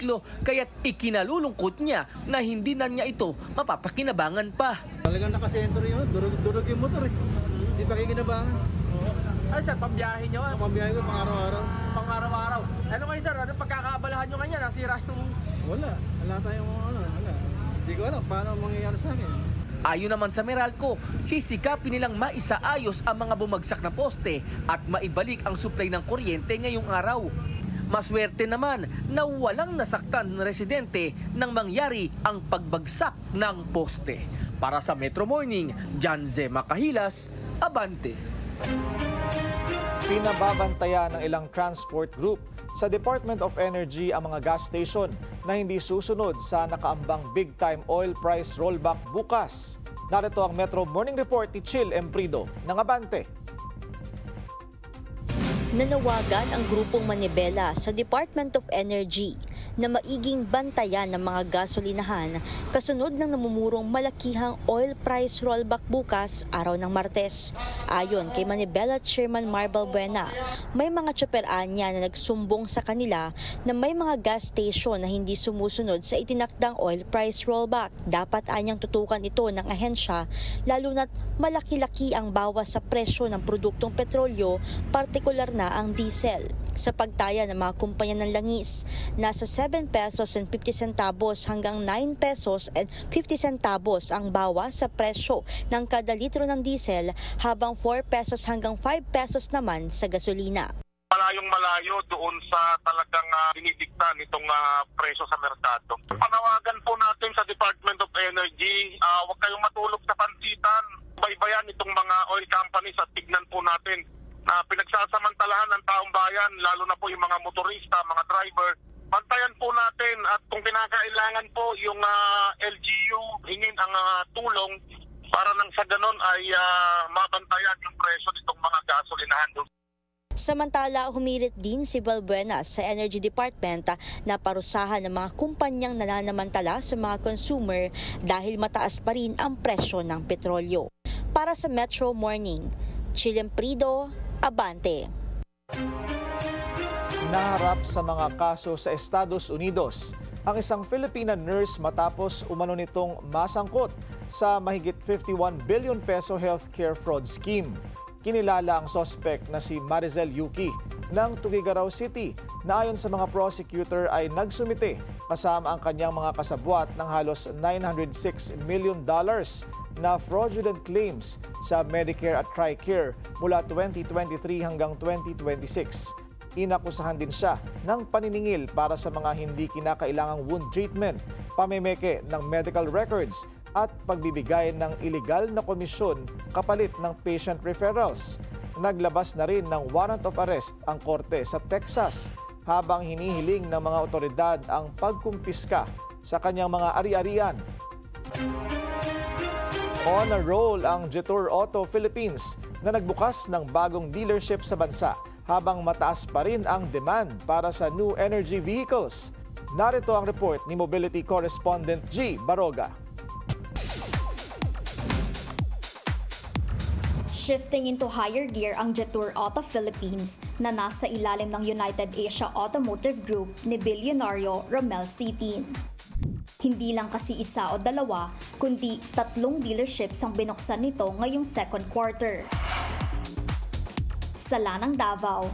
motorsiklo kaya't ikinalulungkot niya na hindi na niya ito mapapakinabangan pa. Talagang nakasentro yun, durog yung motor eh. Hindi pa kikinabangan. Ay sir, pambiyahe nyo? Pambiyahe ko pang araw-araw. Pang araw-araw. Ano kayo sir, ano pagkakaabalahan nyo kanya? Nasira yung... Wala tayong wala. Hindi ko alam paano mangyayari sa akin. Ayon naman sa Meralco, sisikapin nilang maisaayos ang mga bumagsak na poste at maibalik ang supply ng kuryente ngayong araw. Maswerte naman na walang nasaktan na residente nang mangyari ang pagbagsak ng poste. Para sa Metro Morning, John Z. Macahilas, Abante. Pinababantayan ng ilang transport group sa Department of Energy ang mga gas station na hindi susunod sa nakaambang big-time oil price rollback bukas. Narito ang Metro Morning Report ni Chill Emprido ng Abante. Nanawagan ang grupong Manibela sa Department of Energy na maiging bantayan ng mga gasolinahan kasunod ng namumurong malakihang oil price rollback bukas araw ng Martes. Ayon kay Manibela Chairman Marbal Buena, may mga tsoperaan niya na nagsumbong sa kanila na may mga gas station na hindi sumusunod sa itinakdang oil price rollback. Dapat anyang tutukan ito ng ahensya lalo na't malaki-laki ang bawas sa presyo ng produktong petrolyo, partikular na ang diesel. Sa pagtaya ng mga kumpanya ng langis, nasa 7 pesos and 50 centavos hanggang 9 pesos and 50 centavos ang bawas sa presyo ng kada litro ng diesel habang 4 pesos hanggang 5 pesos naman sa gasolina. Malayong malayo doon sa talagang dinidikta nitong presyo sa merkado. Panawagan po natin sa Department of Energy, huwag kayong matulog sa pansitan. Baybayan itong mga oil companies at tignan po natin na pinagsasamantalahan ng taong bayan, lalo na po yung mga motorista, mga driver. Bantayan po natin at kung kinakailangan po yung LGU, hingin ang tulong para nang sa ganon ay mabantayan yung presyo nitong mga gasolinahan doon. Samantala, humirit din si Balbuena sa Energy Department na parusahan ng mga kumpanyang nananamantala sa mga consumer dahil mataas pa rin ang presyo ng petrolyo. Para sa Metro Morning, Chilem-Prido, Abante. Naharap sa mga kaso sa Estados Unidos ang isang Filipina nurse matapos umano nitong masangkot sa mahigit 51 billion peso healthcare fraud scheme. Kinilala ang suspect na si Marizel Yuki ng Tuguegarao City na ayon sa mga prosecutor ay nagsumite kasama ang kanyang mga kasabwat ng halos $906 million na fraudulent claims sa Medicare at TRICARE mula 2023 hanggang 2026. Inakusahan din siya ng paniningil para sa mga hindi kinakailangang wound treatment, pamemeke ng medical records at pagbibigay ng illegal na komisyon kapalit ng patient referrals. Naglabas na rin ng warrant of arrest ang korte sa Texas habang hinihiling ng mga otoridad ang pagkumpiska sa kanyang mga ari-arian. On a roll ang Jetour Auto Philippines na nagbukas ng bagong dealership sa bansa habang mataas pa rin ang demand para sa new energy vehicles. Narito ang report ni Mobility Correspondent G. Baroga. Shifting into higher gear ang Jetour Auto Philippines na nasa ilalim ng United Asia Automotive Group ni bilyonaryo Romel Sitin. Hindi lang kasi isa o dalawa, kundi 3 dealerships ang binuksan nito ngayong second quarter. Sa Lanang, Davao,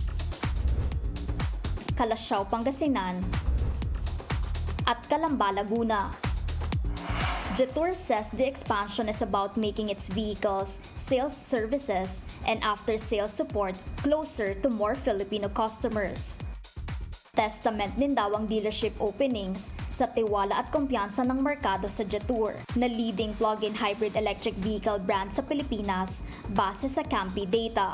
Calasiao, Pangasinan, at Calamba, Laguna. Jetour says the expansion is about making its vehicles, sales services, and after-sales support closer to more Filipino customers. Testament din daw ang dealership openings sa tiwala at kumpiyansa ng merkado sa Jetour, na leading plug-in hybrid electric vehicle brand sa Pilipinas base sa Campi data.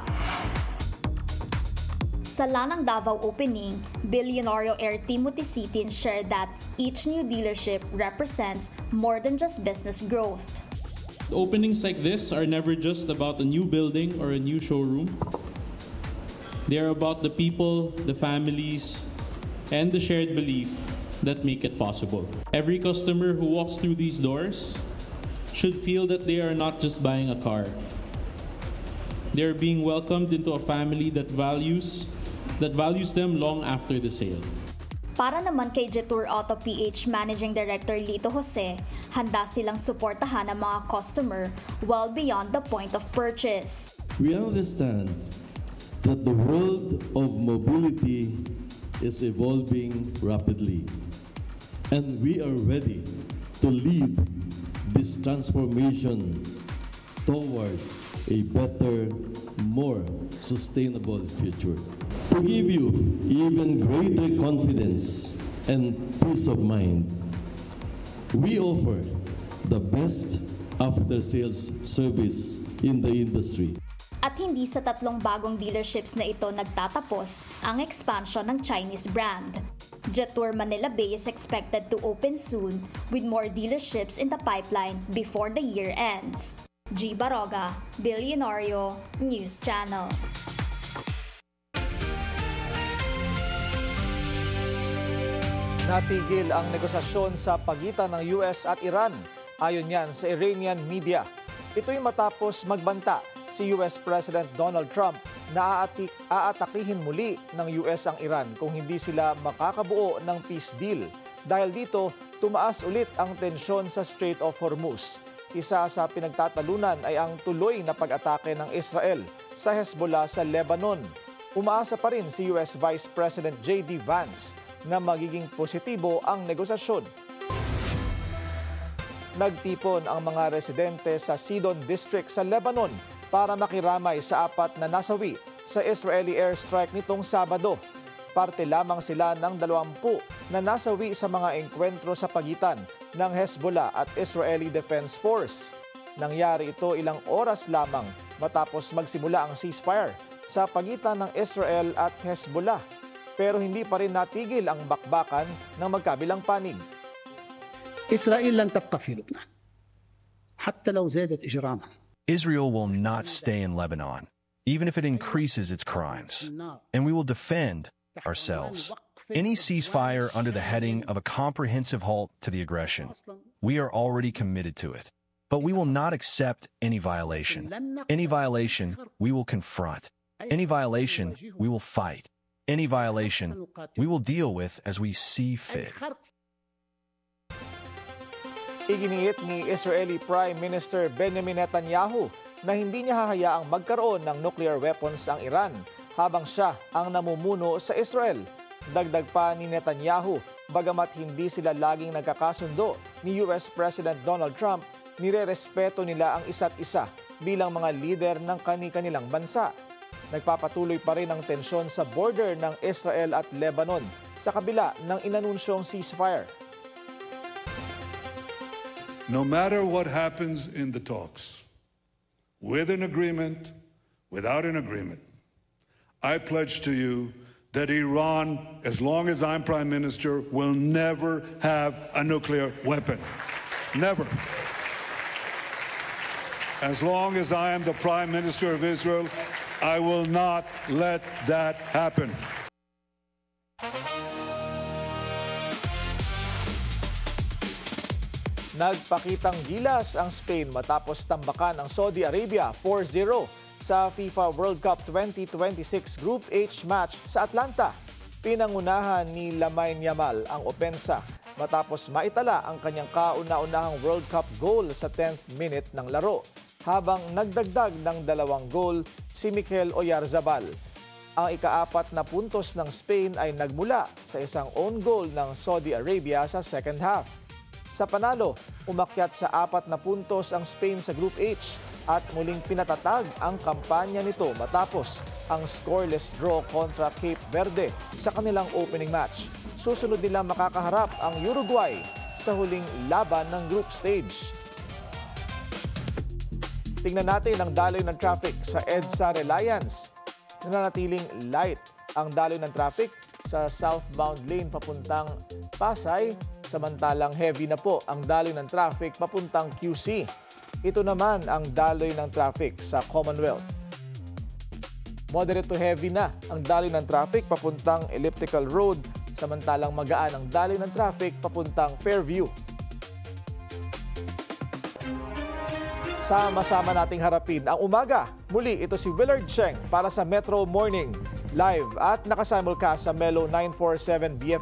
Sa Lanang, Davao opening, bilyonaryo heir Timothy Sitin shared that each new dealership represents more than just business growth. Openings like this are never just about a new building or a new showroom. They are about the people, the families, and the shared belief that make it possible. Every customer who walks through these doors should feel that they are not just buying a car. They are being welcomed into a family that values them long after the sale. Para naman kay Jetour Auto PH Managing Director Lito Jose, handa silang suportahan ang mga customer well beyond the point of purchase. We understand that the world of mobility is evolving rapidly, and we are ready to lead this transformation toward a better, more sustainable future. To give you even greater confidence and peace of mind, we offer the best after-sales service in the industry. At hindi sa 3 bagong dealerships na ito nagtatapos ang expansion ng Chinese brand. Jetour Manila Bay is expected to open soon with more dealerships in the pipeline before the year ends. G. Baroga, Billionario News Channel. Natigil ang negosasyon sa pagitan ng US at Iran. Ayon yan sa Iranian media. Ito'y matapos magbanta si US President Donald Trump na aatakihin muli ng US ang Iran kung hindi sila makakabuo ng peace deal. Dahil dito, tumaas ulit ang tensyon sa Strait of Hormuz. Isa sa pinagtatalunan ay ang tuloy na pag-atake ng Israel sa Hezbollah sa Lebanon. Umaasa pa rin si US Vice President J.D. Vance na magiging positibo ang negosasyon. Nagtipon ang mga residente sa Sidon District sa Lebanon para makiramay sa 4 na nasawi sa Israeli airstrike nitong Sabado. Parte lamang sila ng 20 na nasawi sa mga engkwentro sa pagitan ng Hezbollah at Israeli Defense Force. Nangyari ito ilang oras lamang matapos magsimula ang ceasefire sa pagitan ng Israel at Hezbollah. Pero hindi pa rin natigil ang bakbakan ng magkabilang panig. إسرائيل لن تبقى في لبنان حتى لو زادت إجرامها. Israel will not stay in Lebanon, even if it increases its crimes, and we will defend ourselves. Any ceasefire under the heading of a comprehensive halt to the aggression, we are already committed to it. But we will not accept any violation. Any violation, we will confront. Any violation, we will fight. Any violation, we will deal with as we see fit. Iginiit ni Israeli Prime Minister Benjamin Netanyahu na hindi niya hahayaang magkaroon ng nuclear weapons ang Iran habang siya ang namumuno sa Israel. Dagdag pa ni Netanyahu, bagamat hindi sila laging nagkakasundo ni US President Donald Trump, nirerespeto nila ang isa't isa bilang mga lider ng kani-kanilang bansa. Nagpapatuloy pa rin ang tensyon sa border ng Israel at Lebanon sa kabila ng inanunsyong ceasefire. No matter what happens in the talks, with an agreement, without an agreement, I pledge to you that Iran, as long as I'm Prime Minister, will never have a nuclear weapon. Never. As long as I am the Prime Minister of Israel, I will not let that happen. Nagpakitang gilas ang Spain matapos tambakan ang Saudi Arabia 4-0 sa FIFA World Cup 2026 Group H match sa Atlanta. Pinangunahan ni Lamine Yamal ang opensa matapos maitala ang kanyang kauna-unahang World Cup goal sa 10th minute ng laro, habang nagdagdag ng 2 goal si Mikel Oyarzabal. Ang ika-4 na puntos ng Spain ay nagmula sa isang own goal ng Saudi Arabia sa second half. Sa panalo, umakyat sa 4 na puntos ang Spain sa Group H at muling pinatatag ang kampanya nito matapos ang scoreless draw kontra Cape Verde sa kanilang opening match. Susunod nila makakaharap ang Uruguay sa huling laban ng group stage. Tingnan natin ang daloy ng traffic sa EDSA Reliance. Nananatiling light ang daloy ng traffic sa southbound lane papuntang Pasay, samantalang heavy na po ang daloy ng traffic papuntang QC. Ito naman ang daloy ng traffic sa Commonwealth. Moderate to heavy na ang daloy ng traffic papuntang Elliptical Road, samantalang magaan ang daloy ng traffic papuntang Fairview. Sama-sama nating harapin ang umaga. Muli, ito si Willard Cheng para sa Metro Morning. Live at nakasimulcast sa Melo 947 BFM.